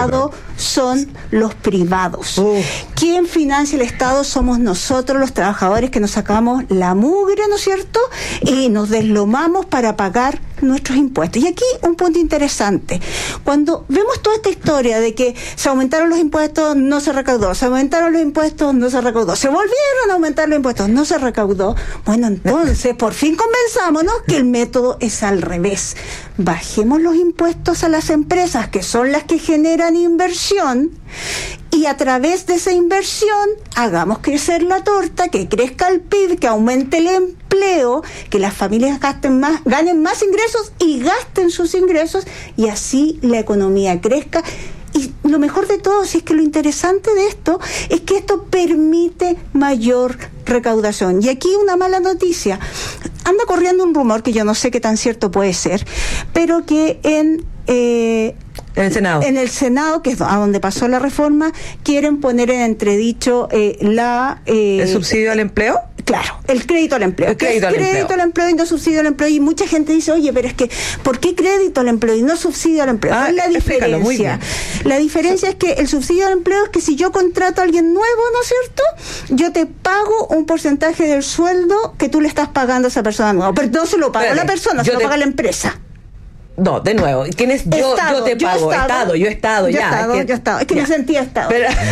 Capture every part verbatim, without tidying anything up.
Estado son los privados. Uf. ¿Quién financia el Estado? Somos nosotros, los trabajadores, que nos sacamos la mugre, ¿no es cierto? Y nos deslomamos para pagar nuestros impuestos. Y aquí un punto interesante. Cuando vemos toda esta historia de que se aumentaron los impuestos, no se recaudó, se aumentaron los impuestos, no se recaudó, se volvieron a aumentar los impuestos, no se recaudó, bueno, entonces por fin convenzámonos que el método es al revés. Bajemos los impuestos a las empresas, que son las que generan inversión, y a través de esa inversión hagamos crecer la torta, que crezca el P I B, que aumente el empleo, que las familias gasten más, ganen más ingresos y gasten sus ingresos, y así la economía crezca. Y lo mejor de todo, si es que lo interesante de esto es que esto permite mayor recaudación. Y aquí una mala noticia. Anda corriendo un rumor, que yo no sé qué tan cierto puede ser, pero que en... Eh, en el Senado. En el Senado, que es a donde pasó la reforma, quieren poner en entredicho eh, la... Eh, ¿El subsidio al empleo? Claro, el crédito al empleo. El crédito, al, crédito empleo. al empleo y no subsidio al empleo. Y mucha gente dice, oye, pero es que, ¿por qué crédito al empleo y no subsidio al empleo? Ah, ¿Cuál es la diferencia? Muy bien. La diferencia es que el subsidio al empleo es que si yo contrato a alguien nuevo, ¿no es cierto?, yo te pago un porcentaje del sueldo que tú le estás pagando a esa persona nueva. Pero no se lo paga la persona, se lo te... paga la empresa. No, de nuevo, ¿quién es yo? Estado, yo te yo pago, estado, Estado, yo he estado, yo ya. Estado, es que, yo estado, es que me sentía Estado.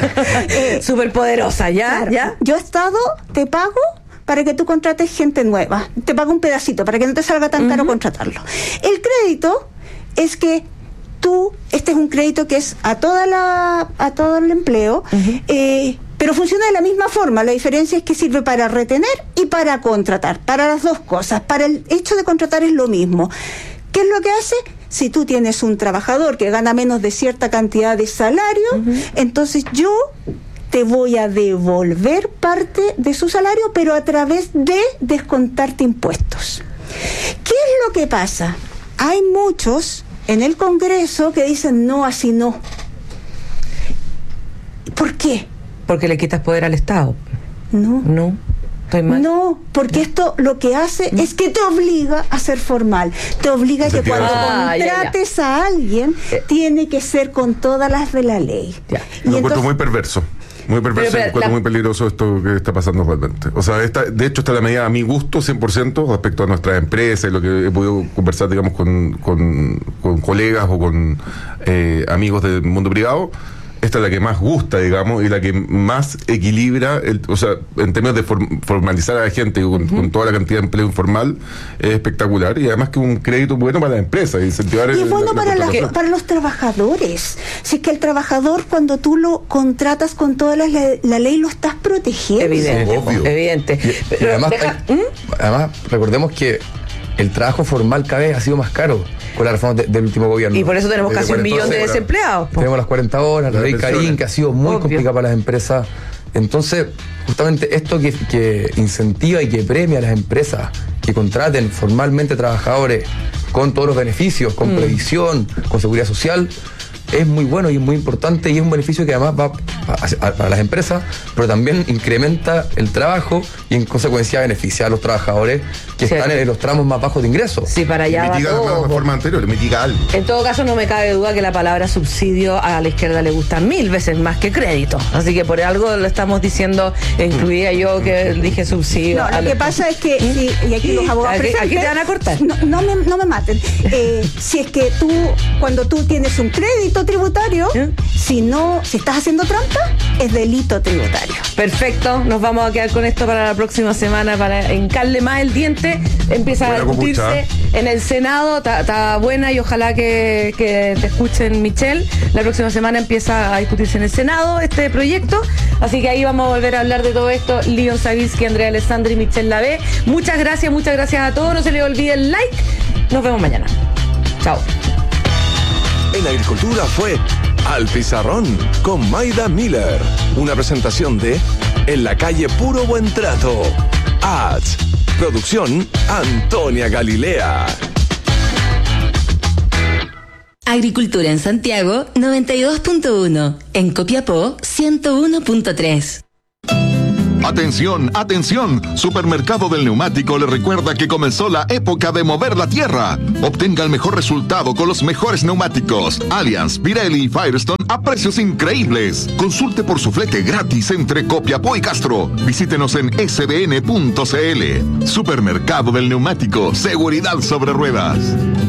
eh, Súper poderosa, ¿ya? Claro. ¿Ya? Yo Estado te pago para que tú contrates gente nueva. Te pago un pedacito para que no te salga tan uh-huh. caro contratarlo. El crédito es que tú, este es un crédito que es a toda la, a todo el empleo, uh-huh. eh, pero funciona de la misma forma. La diferencia es que sirve para retener y para contratar, para las dos cosas. Para el hecho de contratar es lo mismo. ¿Qué es lo que hace? Si tú tienes un trabajador que gana menos de cierta cantidad de salario, uh-huh. entonces yo te voy a devolver parte de su salario, pero a través de descontarte impuestos. ¿Qué es lo que pasa? Hay muchos en el Congreso que dicen no, así no. ¿Por qué? Porque le quitas poder al Estado. No. No. Estoy mal. No, porque esto lo que hace ¿Mm? es que te obliga a ser formal. Te obliga a que cuando ah, contrates ya, ya. a alguien, eh. tiene que ser con todas las de la ley. Ya. Y lo encuentro muy perverso. Muy perverso, pero, pero, y encuentro la... muy peligroso esto que está pasando realmente. O sea, esta, de hecho, está la medida a mi gusto, cien por ciento, respecto a nuestras empresas y lo que he podido conversar, digamos, con, con, con colegas o con eh, amigos del mundo privado. Esta es la que más gusta, digamos, y la que más equilibra, el, o sea, en términos de form, formalizar a la gente con, uh-huh. con toda la cantidad de empleo informal, es espectacular, y además que un crédito bueno para la empresa, incentivar y el, bueno la, para, la la, para los trabajadores. Si es que el trabajador, cuando tú lo contratas con toda la, la, la ley, lo estás protegiendo. Evidente, sí, obvio. Evidente. Y, Pero y además, deja, hay, ¿Mm? además, recordemos que el trabajo formal cada vez ha sido más caro con la reforma de, del último gobierno. Y por eso tenemos casi un millón de desempleados. Tenemos las cuarenta horas, la ley Karim, que ha sido muy Obvio. complicada para las empresas. Entonces, justamente esto que, que incentiva y que premia a las empresas que contraten formalmente trabajadores con todos los beneficios, con mm. previsión, con seguridad social, es muy bueno y es muy importante, y es un beneficio que además va para las empresas, pero también incrementa el trabajo y en consecuencia beneficia a los trabajadores que sí. están en los tramos más bajos de ingresos. Sí, para allá mitiga va todo. La reforma anterior, mitiga algo. En todo caso, no me cabe duda que la palabra subsidio a la izquierda le gusta mil veces más que crédito. Así que por algo lo estamos diciendo, incluía yo que dije subsidio. No, lo que pasa es que, sí, y aquí los abogados presentes, aquí te van a cortar. No, no, me, no me maten. Eh, si es que tú, cuando tú tienes un crédito tributario, ¿Eh? si no, si estás haciendo trampa, es delito tributario. Perfecto, nos vamos a quedar con esto para la próxima semana, para hincarle más el diente. Empieza buena a discutirse copucha. En el Senado, está buena, y ojalá que, que te escuchen, Michelle. La próxima semana empieza a discutirse en el Senado este proyecto, así que ahí vamos a volver a hablar de todo esto. Leon Savitzky, Andrea Alessandri y Michelle Lavé. Muchas gracias, muchas gracias a todos. No se les olvide el like. Nos vemos mañana. Chao. En Agricultura fue Al Pizarrón con Maida Miller. Una presentación de En la calle Puro Buen Trato. Ads. Producción Antonia Galilea. Agricultura en Santiago noventa y dos punto uno. En Copiapó ciento uno punto tres. Atención, atención. Supermercado del Neumático le recuerda que comenzó la época de mover la tierra. Obtenga el mejor resultado con los mejores neumáticos Allianz, Pirelli y Firestone a precios increíbles. Consulte por su flete gratis entre Copiapó y Castro. Visítenos en s b n punto c l. Supermercado del Neumático, seguridad sobre ruedas.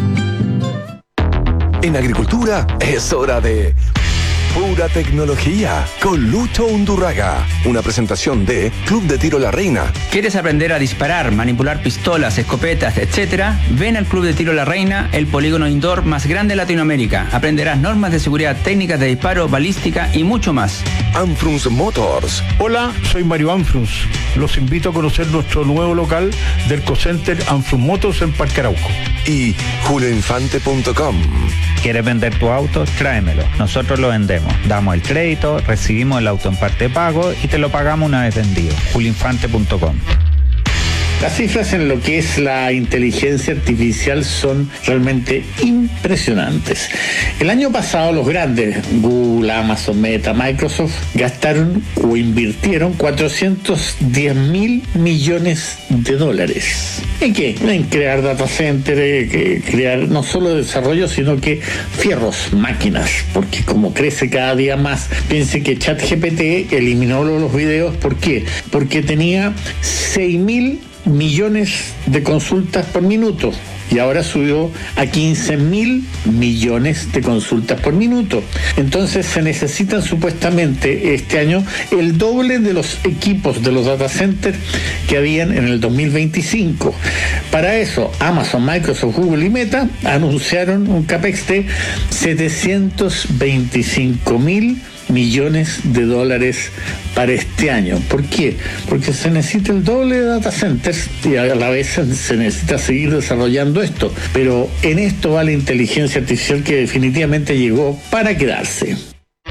En agricultura es hora de Pura Tecnología con Lucho Undurraga. Una presentación de Club de Tiro La Reina. ¿Quieres aprender a disparar, manipular pistolas, escopetas, etcétera? Ven al Club de Tiro La Reina, el polígono indoor más grande de Latinoamérica. Aprenderás normas de seguridad, técnicas de disparo, balística y mucho más. Anfrunz Motors. Hola, soy Mario Anfrunz. Los invito a conocer nuestro nuevo local del Ecocenter Anfrunz Motors en Parque Arauco. Y julio infante punto com. ¿Quieres vender tu auto? Tráemelo. Nosotros lo vendemos. Damos el crédito, recibimos el auto en parte de pago y te lo pagamos una vez vendido. julio infante punto com. Las cifras en lo que es la inteligencia artificial son realmente impresionantes. El año pasado los grandes, Google, Amazon, Meta, Microsoft, gastaron o invirtieron cuatrocientos diez mil millones de dólares. ¿En qué? En crear data center, crear no solo desarrollo, sino que fierros, máquinas, porque como crece cada día más, piense que ChatGPT eliminó los videos. ¿Por qué? Porque tenía seis mil millones de consultas por minuto y ahora subió a quince mil millones de consultas por minuto. Entonces se necesitan supuestamente este año el doble de los equipos de los data centers que habían en el dos mil veinticinco. Para eso, Amazon, Microsoft, Google y Meta anunciaron un capex de setecientos veinticinco mil millones de dólares para este año. ¿Por qué? Porque se necesita el doble de data centers y a la vez se necesita seguir desarrollando esto. Pero en esto va la inteligencia artificial, que definitivamente llegó para quedarse.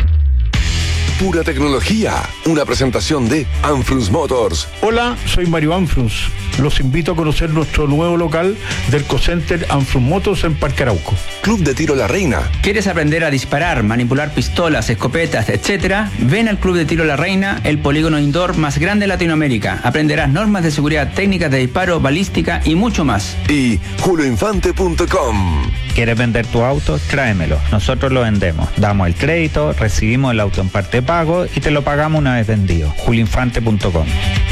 Pura Tecnología, una presentación de Anfrunz Motors. Hola, soy Mario Anfrunz. Los invito a conocer nuestro nuevo local del Ecocenter Anfrunz Motors en Parque Arauco. Club de Tiro La Reina. ¿Quieres aprender a disparar, manipular pistolas, escopetas, etcétera? Ven al Club de Tiro La Reina, el polígono indoor más grande de Latinoamérica. Aprenderás normas de seguridad, técnicas de disparo, balística y mucho más. Y julio infante punto com. ¿Quieres vender tu auto? Tráemelo. Nosotros lo vendemos. Damos el crédito, recibimos el auto en parte de pago y te lo pagamos una vez vendido. julio infante punto com.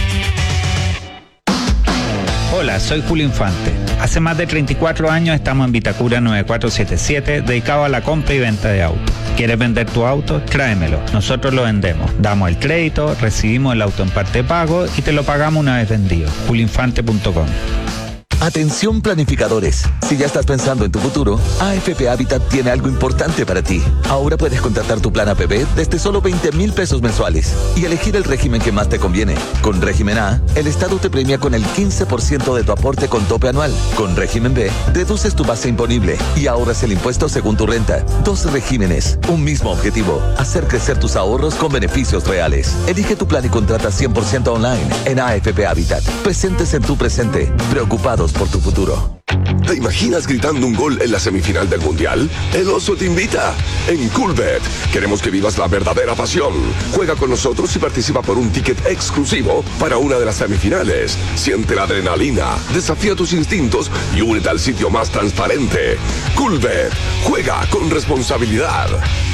Hola, soy Julio Infante. Hace más de treinta y cuatro años estamos en Vitacura nueve cuatro siete siete, dedicado a la compra y venta de autos. ¿Quieres vender tu auto? Tráemelo. Nosotros lo vendemos. Damos el crédito, recibimos el auto en parte de pago y te lo pagamos una vez vendido. julio infante punto com. Atención planificadores, si ya estás pensando en tu futuro, A F P Habitat tiene algo importante para ti. Ahora puedes contratar tu plan A P B desde solo veinte mil pesos mensuales y elegir el régimen que más te conviene. Con régimen A, el Estado te premia con el quince por ciento de tu aporte con tope anual. Con régimen B, reduces tu base imponible y ahorras el impuesto según tu renta. Dos regímenes, un mismo objetivo, hacer crecer tus ahorros con beneficios reales. Elige tu plan y contrata cien por ciento online en A F P Habitat. Presentes en tu presente, preocupados por tu futuro. ¿Te imaginas gritando un gol en la semifinal del Mundial? El Oso te invita. En Coolbet queremos que vivas la verdadera pasión. Juega con nosotros y participa por un ticket exclusivo para una de las semifinales. Siente la adrenalina, desafía tus instintos y únete al sitio más transparente. Coolbet, juega con responsabilidad.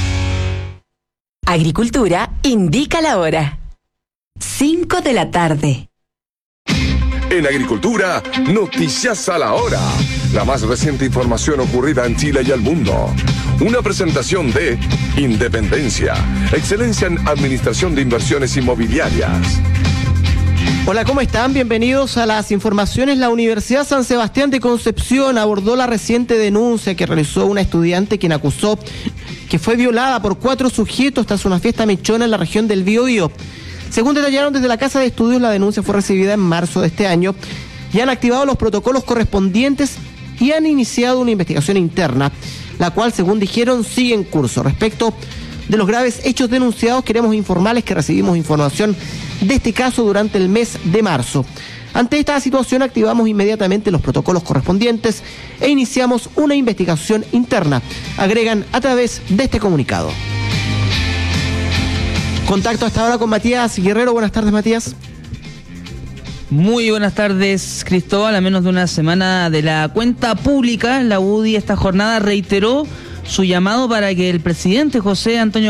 Agricultura indica la hora. cinco de la tarde. En Agricultura, noticias a la hora. La más reciente información ocurrida en Chile y el mundo. Una presentación de Independencia, excelencia en administración de inversiones inmobiliarias. Hola, ¿cómo están? Bienvenidos a las informaciones. La Universidad San Sebastián de Concepción abordó la reciente denuncia que realizó una estudiante quien acusó que fue violada por cuatro sujetos tras una fiesta mechona en la región del Biobío. Según detallaron desde la Casa de Estudios, la denuncia fue recibida en marzo de este año y han activado los protocolos correspondientes y han iniciado una investigación interna, la cual, según dijeron, sigue en curso. Respecto de los graves hechos denunciados, queremos informarles que recibimos información de este caso durante el mes de marzo. Ante esta situación, activamos inmediatamente los protocolos correspondientes e iniciamos una investigación interna, agregan a través de este comunicado. Contacto hasta ahora con Matías Guerrero. Buenas tardes, Matías. Muy buenas tardes, Cristóbal. A menos de una semana de la cuenta pública, la U D I esta jornada reiteró su llamado para que el presidente José Antonio